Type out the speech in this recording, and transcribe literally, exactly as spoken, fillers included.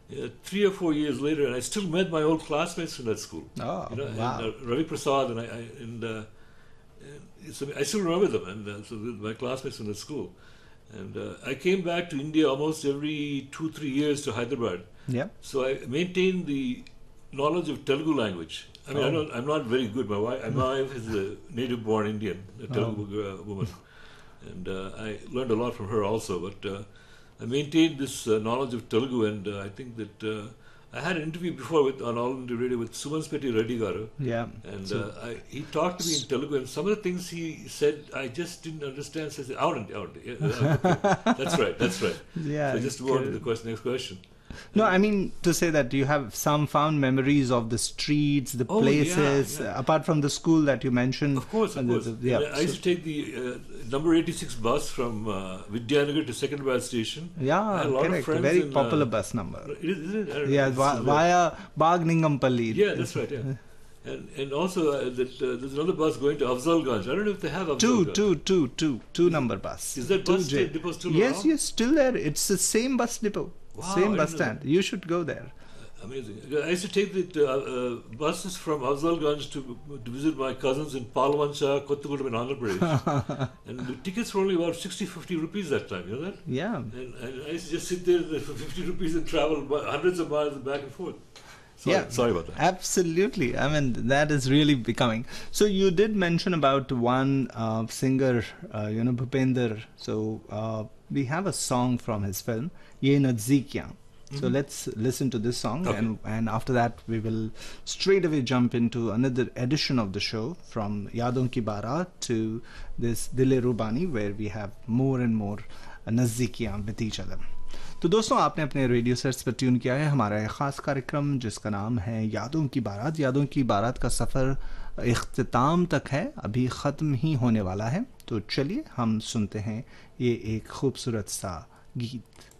uh, three or four years later, and I still met my old classmates from that school. Oh, you know, wow. And, uh, Ravi Prasad, and I, I and, uh, and so I still remember them, and uh, so my classmates from the school. And uh, I came back to India almost every two, three years to Hyderabad. Yeah. So I maintained the knowledge of Telugu language. I mean, Oh. I don't, I'm not very good. My wife, my wife is a native-born Indian, a Telugu Oh. uh, woman, and uh, I learned a lot from her also. But uh, I maintained this uh, knowledge of Telugu, and uh, I think that uh, I had an interview before with on All India Radio with Sumanspeti Reddy Garu, Yeah. and So- uh, I, he talked to me in Telugu, and some of the things he said I just didn't understand. So I said, "Out, out." Yeah, okay. That's right. That's right. Yeah. So just move on to good. the question, next question. No, I mean to say that you have some fond memories of the streets, the Oh, places, yeah, yeah. uh, apart from the school that you mentioned. Of course, of and the- course. the- yeah. I used to take the uh, number eighty-six bus from uh, Vidyanagar to Secunderabad station. I Yeah, had a lot of correct. friends Very in, popular uh, bus number. It is, is it? I don't know. Yeah, It's vi- still there. via Bagningampalli. Yeah, that's right. Yeah, and and also uh, that uh, there's another bus going to Afzalganj. I don't know if they have Two, Afzalganj. two, two, two, two number bus. Is that Two bus J. still- depot still Yes, around? yes, still there. It's the same bus depot, Wow, same I bus didn't know stand. You should go there. Amazing. I used to take the uh, uh, buses from Afzalganj to, to visit my cousins in Palwancha, Kottagudem, and Andhra Pradesh. And the tickets were only about sixty, fifty rupees that time. You know that? Yeah. And, and I used to just sit there for fifty rupees and travel bu- hundreds of miles back and forth. Sorry, Yeah. sorry about that. Absolutely. I mean, that is really becoming. So you did mention about one uh, singer, uh, you know, Bhupender. So uh, we have a song from his film, Ye Nazdikiyan. So let's listen to this song, Okay. and and after that we will straight away jump into another edition of the show, from Yadon Ki Barat to this Dile Rubani, where we have more and more Nazdikiyan with each other. तो दोस्तों, आपने अपने radio sets पर tune किया है हमारा एक ख़ास कार्यक्रम जिसका नाम है यादों की बारात। यादों की बारात का सफ़र इख्तिताम तक है, अभी ख़त्म ही होने वाला है। तो चलिए हम सुनते हैं ये एक खूबसूरत सा गीत।